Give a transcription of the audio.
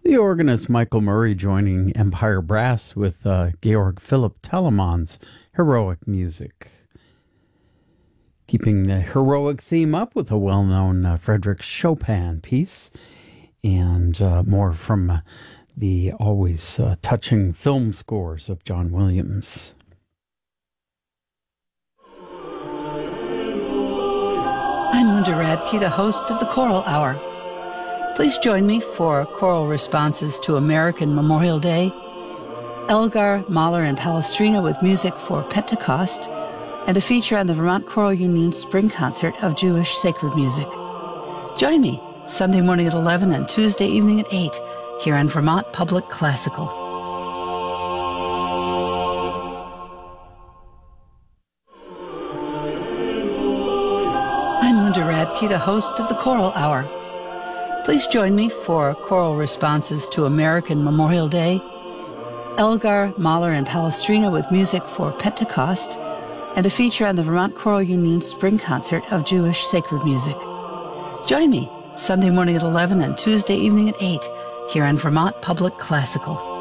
The organist Michael Murray joining Empire Brass with Georg Philipp Telemann's Heroic Music. Keeping the heroic theme up with a well-known Frédéric Chopin piece, and more from the always touching film scores of John Williams. I'm Linda Radke, the host of the Choral Hour. Please join me for choral responses to American Memorial Day, Elgar, Mahler, and Palestrina with music for Pentecost, and a feature on the Vermont Choral Union's Spring Concert of Jewish Sacred Music. Join me Sunday morning at 11 and Tuesday evening at 8 here on Vermont Public Classical. I'm Linda Radke, the host of the Choral Hour. Please join me for choral responses to American Memorial Day, Elgar, Mahler, and Palestrina with music for Pentecost, and a feature on the Vermont Choral Union's Spring Concert of Jewish Sacred Music. Join me Sunday morning at 11 and Tuesday evening at 8 here on Vermont Public Classical.